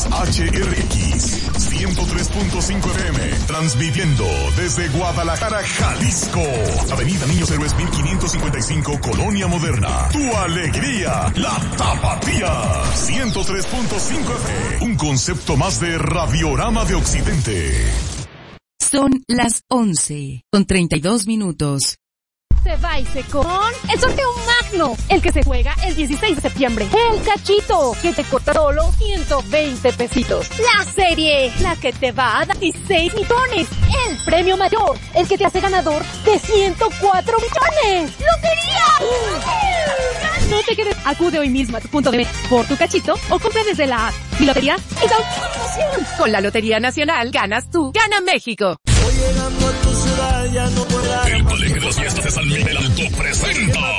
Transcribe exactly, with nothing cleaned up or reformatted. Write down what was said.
H R X ciento tres punto cinco F M, transmitiendo desde Guadalajara, Jalisco. Avenida Niños Héroes mil quinientos cincuenta y cinco, Colonia Moderna. Tu alegría, la Tapatía. ciento tres punto cinco F M, un concepto más de Radiorama de Occidente. Son las once, con treinta y dos minutos. Se va y se con el sorteo magno, el que se juega el dieciséis de septiembre. El cachito, que te corta solo ciento veinte pesitos. La serie, la que te va a dar dieciséis millones. El premio mayor, el que te hace ganador de ciento cuatro millones. ¡Lotería! No te quedes, acude hoy mismo a tu punto de venta por tu cachito o compra desde la app. Mi lotería es autorización. Con la Lotería Nacional ganas tú, gana México. Hoy llegando a tu ciudad ya no podrás. El Colegio de las Fiestas de San Miguel Alto presenta